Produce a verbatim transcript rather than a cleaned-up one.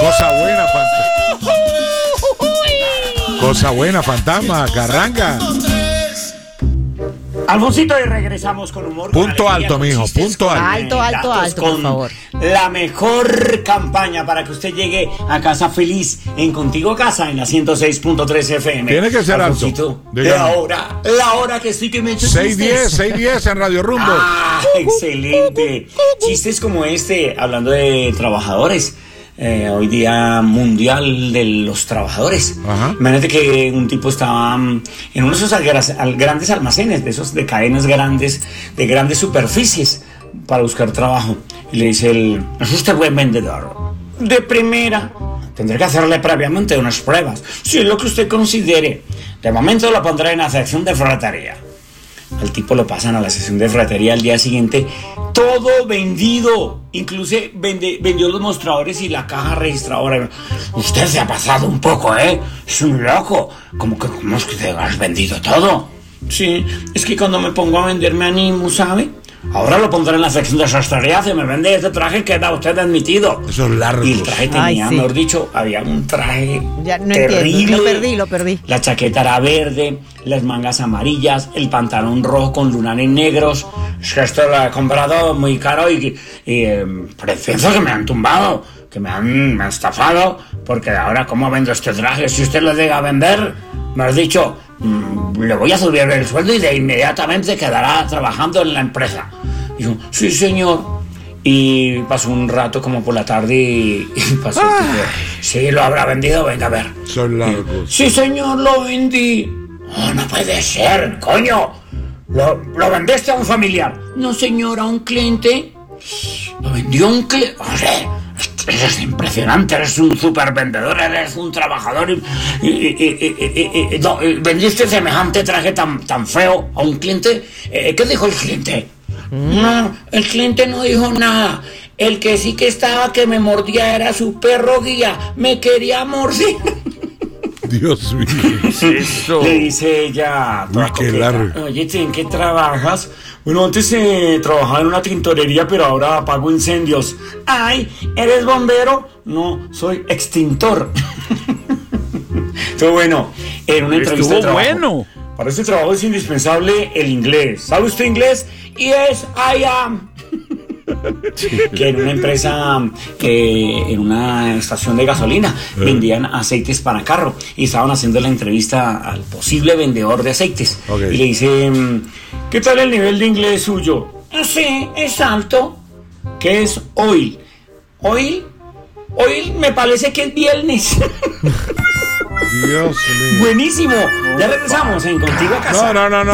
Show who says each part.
Speaker 1: Cosa buena, fantasma. Cosa buena, fantasma, carranga.
Speaker 2: Alfonsito, y regresamos con humor.
Speaker 1: Punto
Speaker 2: con
Speaker 1: alto, mijo, punto alto.
Speaker 3: Alto, alto, alto, por favor.
Speaker 2: La mejor campaña para que usted llegue a casa feliz en Contigo Casa en la ciento seis punto tres F M.
Speaker 1: Tiene que ser
Speaker 2: Alfonsito,
Speaker 1: alto.
Speaker 2: la hora, la hora que estoy que me echo
Speaker 1: seis diez,
Speaker 2: chistes.
Speaker 1: seis diez en Radio Rumbo.
Speaker 2: Ah, excelente. Chistes como este, hablando de trabajadores. Eh, hoy día mundial de los trabajadores.
Speaker 1: Ajá.
Speaker 2: Imagínate que un tipo estaba um, en uno de esos algra- al- grandes almacenes, de esos de cadenas grandes, de grandes superficies, para buscar trabajo. Y le dice él: ¿es usted buen vendedor? De primera. Tendré que hacerle previamente unas pruebas. Si es lo que usted considere. De momento lo pondré en la sección de ferretería. Al tipo lo pasan a la sesión de ferretería al día siguiente, todo vendido, incluso vende, vendió los mostradores y la caja registradora. Usted se ha pasado un poco, ¿eh? Es un loco. ¿Cómo que, cómo es que te has vendido todo? Sí, es que cuando me pongo a vender me animo, ¿sabe? Ahora lo pondré en la sección de sastrería. Si me vende este traje, queda usted admitido.
Speaker 1: Esos largos.
Speaker 2: Y el traje tenía,
Speaker 3: Ay, sí.
Speaker 2: mejor dicho, había un traje
Speaker 3: Ya no
Speaker 2: terrible.
Speaker 3: entiendo, lo perdí, lo perdí.
Speaker 2: La chaqueta era verde, las mangas amarillas, el pantalón rojo con lunares negros. Es que esto lo he comprado muy caro y, y eh, pienso que me han tumbado, que me han, me han estafado, porque ahora ¿cómo vendo este traje? Si usted lo llega a vender, me has dicho, mmm, le voy a subir el sueldo y de inmediatamente quedará trabajando en la empresa. Y yo, sí señor. Y pasó un rato como por la tarde y, y pasó el tipo, sí, lo habrá vendido, venga a ver.
Speaker 1: Son largos.
Speaker 2: Sí, señor, lo vendí. Oh, no puede ser, coño. ¿Lo, lo vendiste a un familiar? No, señor, a un cliente. Lo vendió a un cliente. O sea, eso es impresionante. Eres un super vendedor, eres un trabajador. Y, y, y, y, y, y no, vendiste semejante traje tan, tan feo a un cliente. Eh, ¿Qué dijo el cliente? No, el cliente no dijo nada. El que sí que estaba que me mordía era su perro guía. Me quería morder.
Speaker 1: Dios mío.
Speaker 4: Eso.
Speaker 2: Le dice ella, toda
Speaker 1: Uy, qué
Speaker 2: coqueta,
Speaker 1: largo.
Speaker 2: oye, ¿en qué trabajas? Bueno, antes eh, trabajaba en una tintorería, pero ahora apago incendios. Ay, ¿eres bombero? No, soy extintor. Todo bueno, en una entrevista de
Speaker 4: Estuvo
Speaker 2: trabajo.
Speaker 4: bueno.
Speaker 2: Para este trabajo es indispensable el inglés. ¿Sabe usted inglés? Yes, I am. Que en una empresa, que en una estación de gasolina vendían aceites para carro y estaban haciendo la entrevista al posible vendedor de aceites.
Speaker 1: Okay.
Speaker 2: Y le dice, ¿qué tal el nivel de inglés suyo? Sí, es alto. ¿Qué es oil? Oil, oil me parece que es viernes.
Speaker 1: Dios mío.
Speaker 2: Buenísimo. Ya regresamos en Contigo a Casa.
Speaker 1: No, no, no, no.